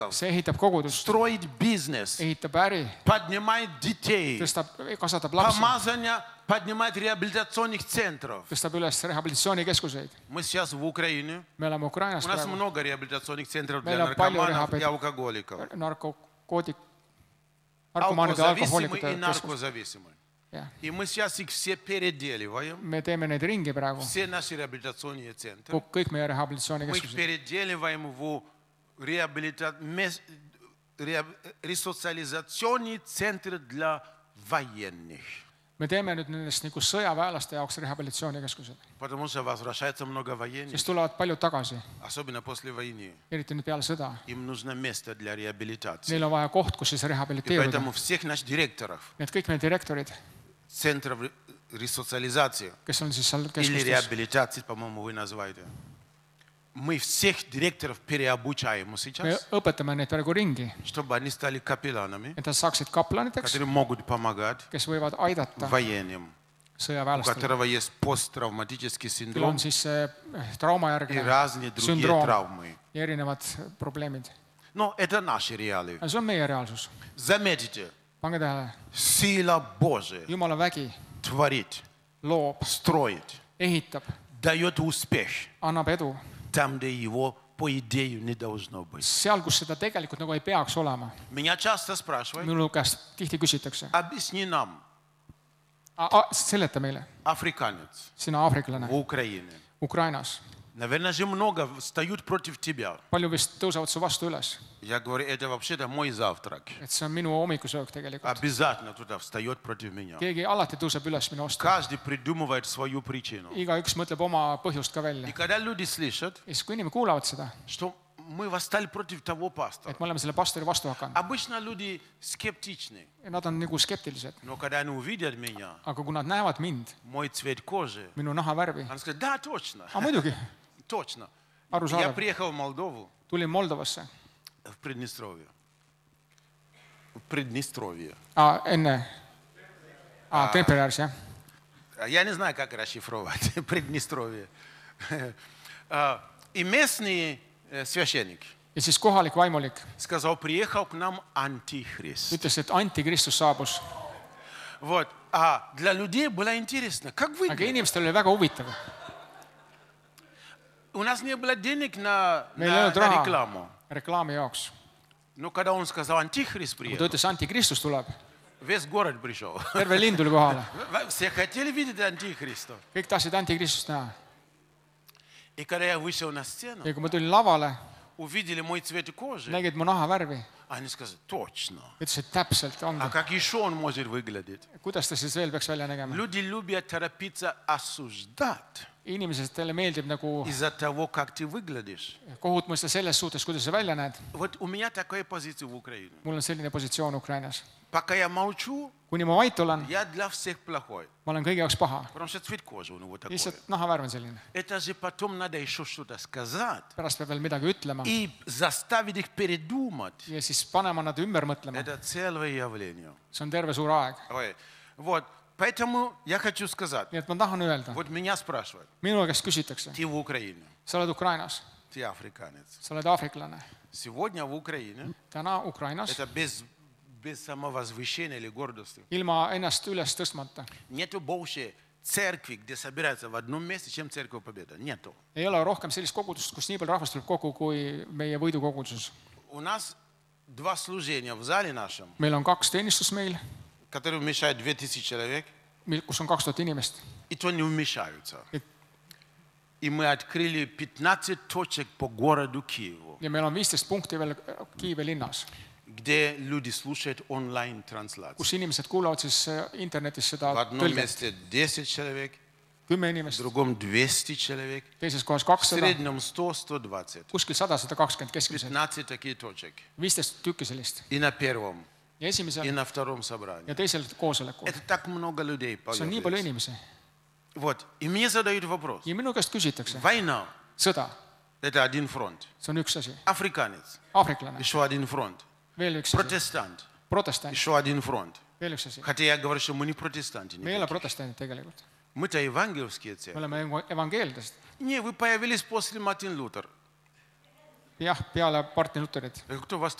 see ehitab kogudust, строит бизнес, ehitab äri, поднимает детей, kasvatab lapsi, помазание, поднимает реабилитационных центров. tõstab üles rehabilitatsioonikeskuseid. Мы сейчас в Украине. Me oleme Ukrainas У нас praegu. много реабилитационных центров Meil для on palju наркоманов и алкоголиков. narkomaanide ja Алкозависимые и alkohoolikute keskus. наркозависимые. Jah. И мы сейчас их все переделиваем. Me teeme neid ringi praegu, Все наши реабилитационные центры. kõik meie Мы их rehabilitatsioonikeskused. переделиваем в ресоциализационные центры для военных. Me teeme nüüd nendest nagu sõjaväelaste jaoks rehabilitatsioonikeskused, Потому что возвращается много военных, sest tulevad paljud tagasi, особенно после войны. eriti nüüd peale sõda. Им нужно место для реабилитации. Neil on vaja koht, kus siis И rehabiliteeruda. поэтому всех наших директоров Need kõik meie direktorid, центров ресоциализации kes on siis seal или keskustes, реабилитации, по-моему, вы называете. Мы всех директоров переобучаем me сейчас, õpetame neid praegu ringi, чтобы они стали капелланами, et nad saaksid kaplaniteks, которые могут помогать kes võivad aidata военным, у sõjaväelastele. которого есть посттравматический Küll синдром on siis see и traumajärgne разные другие sündroom травмы. ja erinevad probleemid. Но это наши реалии. aga see on meie reaalsus. Заметьте, Pange tähele, сила Божия Jumala vägi творит, loob, строит, ehitab, дает успех annab edu там, где его, по идее, не должно быть. seal, kus seda tegelikult nagu ei peaks olema. Меня часто спрашивают, Minu käest tihti küsitakse, объясни нам, seleta meile, африканец sina aafriklane в Украине. Ukrainas, Наверное, же много встают против тебя. palju vist tõusevad su vastu üles, Я говорю, это вообще-то мой завтрак. et see on minu hommikusöök tegelikult. Обязательно кто-то встает против меня. Keegi alati tõuseb üles minu vastu, Каждый придумывает свою причину. igaüks mõtleb oma põhjust ka välja. И когда люди слышат, Ja siis, kui inimesed kuulavad seda, что мы восстали против того пастора, et me oleme selle pastori vastu hakanud, обычно люди скептичны. nad on nagu skeptilised, Но когда они увидят меня, aga kui nad näevad mind, мой цвет кожи, minu nahavärvi, они скажут, да, точно, muidugi, точно. Arusaadav. Я приехал в Молдову, tulin Moldovasse, в Приднестровье. В Приднестровье. enne, Templeri ääres, jah. Я не знаю, как расшифровать Приднестровье. И местный священник Ja siis kohalik vaimulik сказал, приехал к нам антихрист. ütles, et antikristus saabus, Вот. А для людей было интересно, как aga выглядит. inimestel oli väga huvitav. У нас не было денег на Meil ei olnud raha рекламу. reklaami jaoks. Но когда он сказал, антихрист Kui ta приехал, ütles, antikristus tuleb, весь город пришел. terve linn tuli kohale. Все хотели видеть антихриста. Kõik tahtsid antikristust näha. И когда я вышел на сцену, Ja kui ma tulin lavale, увидели мой цвет кожи, nägid mu nahavärvi, они сказали, точно. ütlesid täpselt, А ongi. как еще он может выглядеть? Kuidas ta siis veel peaks välja nägema? Люди любят торопиться осуждать Inimesele meeldib nagu из-за того, как ты выглядишь. kohut mõista selles suhtes, kuidas sa välja näed. Вот у меня такая позиция в Украине. Mul on selline positsioon Ukrainas. Пока я молчу, Kuni ma vait olen, я для всех плохой. ma olen kõigi jaoks paha. Потому что цвет кожи у него такой. Lihtsalt nahavärv on selline. Это же потом надо еще что-то сказать. Pärast peab veel midagi ütlema И заставить их передумать. ja siis panema nad ümber mõtlema. Это целое явление. See on terve suur aeg. Ой. Вот. Поэтому я хочу сказать. Nii et ma tahan öelda, Вот меня спрашивают. minu käest küsitakse, Ты в Украине. sa oled Ukrainas, Ты африканец. sa oled aafriklane. Сегодня в Украине Täna Ukrainas, это без самовозвышения или гордости. ilma ennast üles tõstmata. Нету больше церкви, где собираются в одном месте, чем Церковь Победа. Нету. Ei ole rohkem sellist kogudust, kus nii palju rahvast tuleb kokku kui meie võidukoguduses. У нас два служения в зале нашем, Meil on 2 teenistust meil, которые вмещают 2000 человек, kus on 2000 inimest. и то не вмещаются. Et, И мы открыли 15 точек по городу Киеву, ja meil on 15 punkti veel Kiive linnas, где люди слушают онлайн-трансляцию. kus inimesed kuulavad siis internetis seda В одном tõlget. месте 10 человек, 10 в inimest, другом 200 человек, teises kohas в 200, среднем 100-120. kuskil 100-120 keskmiselt. 15 таких точек. 15 tükki sellist. И на первом, Ja и esimesel на втором собрании. ja teisel koosolekul. Это так много людей See on nii palju появилось. inimesi. Вот. И мне задают вопрос. Ja minu käest küsitakse, Война sõda, – это один фронт. see on üks asi. Африканец Aafriklane, – еще один фронт. veel üks asi. Протестант Protestant, – еще один фронт. veel üks asi. Хотя я говорю, что мы не протестанты. Me ei ole protestandid tegelikult. Мы-то евангельские Me церкви. oleme evangeellased. Не, вы появились после Мартин Лютер. jah, peale Martin Lutherit. Кто вас